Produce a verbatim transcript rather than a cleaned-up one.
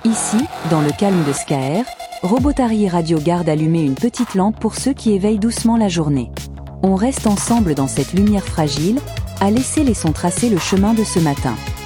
Ici, dans le calme de Skaer, Robotari Radio garde allumée une petite lampe pour ceux qui éveillent doucement la journée. On reste ensemble dans cette lumière fragile, à laisser les sons tracer le chemin de ce matin.